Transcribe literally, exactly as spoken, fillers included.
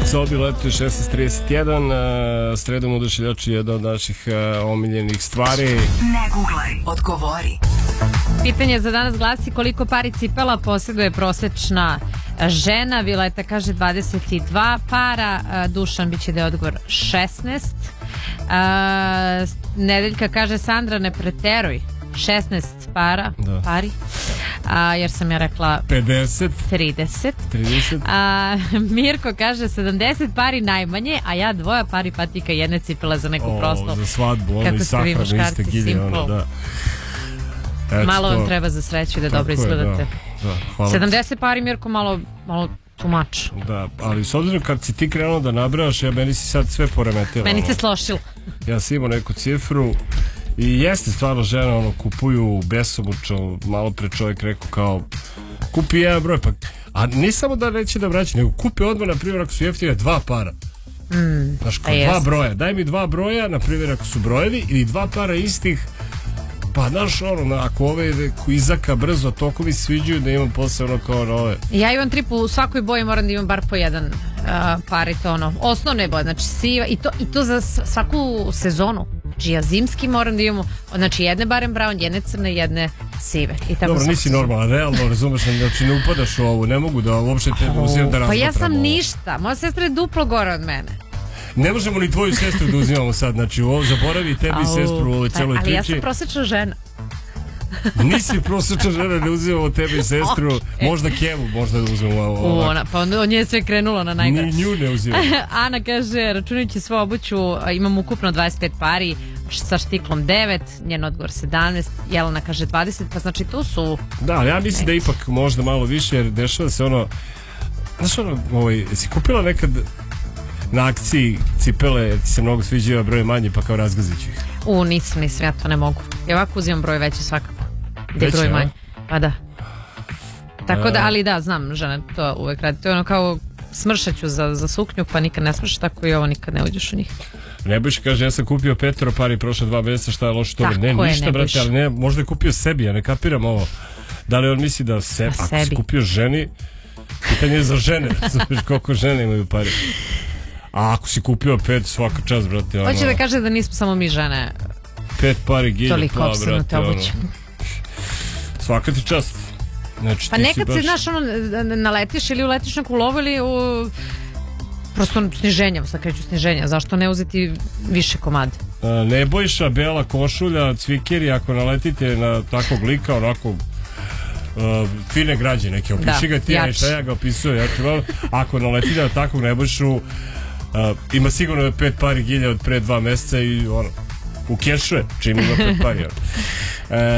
Sobi leti šesnaest trideset jedan, sredom oduševljači je jedna od naših omiljenih stvari. Ne googlaj, odgovori. Pitanje za danas glasi: koliko pari cipela posjeduje prosečna žena? Vileta kaže dvadeset dva para, Dušan biće da je odgovor šesnaest. A, Nedeljka kaže Sandra ne preteruj, šesnaest para, da. Pari. A, jer sam ja rekla pedeset. trideset. trideset. A, Mirko kaže sedamdeset pari najmanje, a ja dvoja pari patika i jedne cipele za neku proslavu. Za svadbu, ono i sahranu iste gilje, ono, da. Eto, malo vam treba za sreću da dobro izgledate. Da, da, sedamdeset pari, Mirko, malo, malo tumač. Da, ali s obzirom kad si ti krenuo da nabrajaš, ja meni si sad sve poremetila. Meni se slošilo. Ja sam imao neku cifru i jeste stvarno žena, ono, kupuju besomučno, malo pre čovjek rekao kao kupi jedan broj, pa, a ne samo da neće da vraća, nego kupi odmah, na primjer, ako su jeftine, dva para. Mm, znaš, kao dva jest. broja, daj mi dva broja, na primjer, ako su brojevi, ili dva para istih. Pa znaš, ono, ako ove izaka brzo, toliko mi sviđaju da imam posle ono kao nove. Ja imam trip u svakoj boji, moram da imam bar po jedan uh, par i to ono, osnovne boje, znači siva, i to, i to za svaku sezonu. Znači ja zimski moram da imamo, znači jedne barem brown, jedne crne, jedne sive. I tako. Dobro, nisi normalan, realno, razumeš, znači ne upadaš u ovu, ne mogu da uopšte te oh, uzimam da razmatram. Pa ja sam ovo. Ništa, moja sestra je duplo gore od mene. Ne možemo ni tvoju sestru da uzimamo sad, znači ovo zaboravi tebi i sestru u ovoj celoj priči. Ali ja sam prosječna žena. Nisi prosječna žena, ne uzimamo tebi i sestru, okay. Možda Kevu, možda da uzmemo ovo. Ona, pa on, on je sve krenulo na najgore. Ni nju ne uzimamo. Ana kaže, računajući svu obuću, imam ukupno dvadeset pet pari, sa štiklom devet, njen odgovor sedamnaest, Jelena kaže dvadeset, pa znači tu su... Da, ali ja mislim da ipak možda malo više, jer dešava se ono, znaš ono, ovaj, si kupila nekad na akciji cipele, jer ti se mnogo sviđaju, broj manje, pa kao razgazit ću ih? U, nisam, nisam, ja to ne mogu. Ja ovako uzimam broj veći svakako. Gde je broj manje? Pa da. Tako da, ali da, znam, žene to uvek radi. To je ono kao smršaću za, za suknju, pa nikad ne smrša, tako i ovo nikad ne uđeš u njih. Nebojša kaže, ja sam kupio petero pari prošle dva mjeseca, šta je loše toga? Ne, ništa, je, brate, ali ne, možda je kupio sebi, ja ne kapiram ovo. Da li on misli da se, ako sebi. Si kupio ženi, pitanje je za žene, znaš koliko žene imaju pari. A ako si kupio pet, svaka čast, brate, ono... Hoće da kaže da nismo samo mi žene... Pet pari gilja, toliko opsjednute obuće. Svaka ti čast. Znači, pa nekad baš... se, znaš, ono, naletiš ili uletiš neku lovu ili u... prosto sniženja, sad kreću sniženja. Zašto ne uzeti više komada? A, Nebojša, bela košulja, cvikeri, ako naletite na takvog lika, onako... Uh, fine građe neke, opiši da, ga ti, ja šta ja ga opisujem, ja ću vam, ako naletite na takvog Nebojšu, uh, ima sigurno pet pari gilja od pre dva meseca i ono, u kešu je, čim ima pet pari.